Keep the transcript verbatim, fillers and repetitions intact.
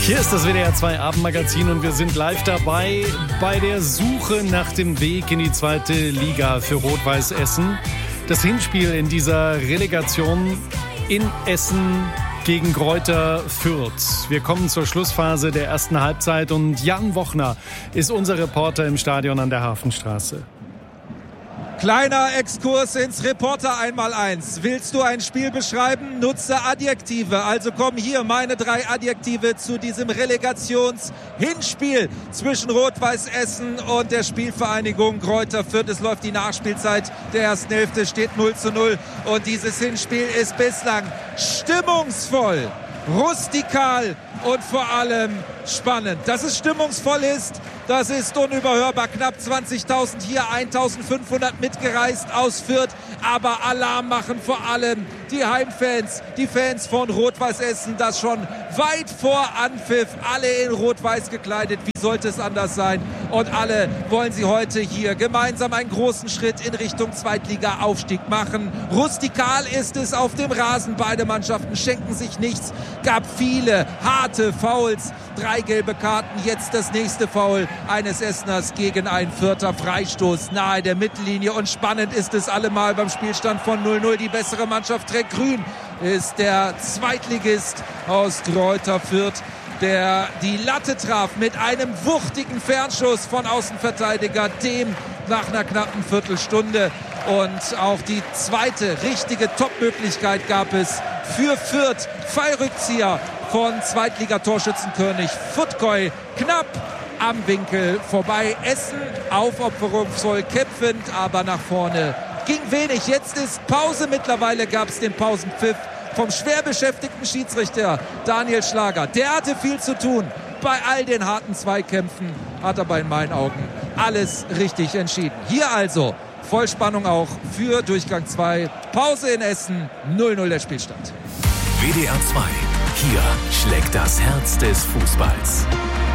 Hier ist das W D R zwei Abendmagazin und wir sind live dabei bei der Suche nach dem Weg in die zweite Liga für Rot-Weiß Essen. Das Hinspiel in dieser Relegation in Essen gegen Greuther Fürth. Wir kommen zur Schlussphase der ersten Halbzeit und Jan Wochner ist unser Reporter im Stadion an der Hafenstraße. Kleiner Exkurs ins Reporter einmal eins. Willst du ein Spiel beschreiben? Nutze Adjektive. Also kommen hier meine drei Adjektive zu diesem Relegations-Hinspiel zwischen Rot-Weiß Essen und der Spielvereinigung Greuther Fürth. Es läuft die Nachspielzeit der ersten Hälfte, steht null zu null. Und dieses Hinspiel ist bislang stimmungsvoll, rustikal und vor allem spannend. Dass es stimmungsvoll ist, das ist unüberhörbar. Knapp zwanzigtausend hier, eintausendfünfhundert mitgereist aus Fürth. Aber Alarm machen vor allem die Heimfans, die Fans von Rot-Weiß Essen. Das schon weit vor Anpfiff. Alle in Rot-Weiß gekleidet. Wie sollte es anders sein? Und alle wollen sie heute hier gemeinsam einen großen Schritt in Richtung Zweitliga-Aufstieg machen. Rustikal ist es auf dem Rasen. Beide Mannschaften schenken sich nichts. Gab viele harte Fouls. Drei gelbe Karten. Jetzt das nächste Foul eines Esseners gegen einen Fürther. Freistoß nahe der Mittellinie. Und spannend ist es allemal beim Spielstand von null null. Die bessere Mannschaft trägt grün. Ist der Zweitligist aus Greuther Fürth, der die Latte traf mit einem wuchtigen Fernschuss von Außenverteidiger Dem nach einer knappen Viertelstunde. Und auch die zweite richtige Top-Möglichkeit gab es für Fürth. Fallrückzieher von Zweitligatorschützenkönig Futkoy. Knapp am Winkel vorbei. Essen aufopferungsvoll kämpfend, aber nach vorne ging wenig. Jetzt ist Pause. Mittlerweile gab es den Pausenpfiff vom schwer beschäftigten Schiedsrichter Daniel Schlager. Der hatte viel zu tun bei all den harten Zweikämpfen, hat aber in meinen Augen alles richtig entschieden. Hier also Vollspannung auch für Durchgang zwei. Pause in Essen, null null der Spielstand. W D R zwei, hier schlägt das Herz des Fußballs.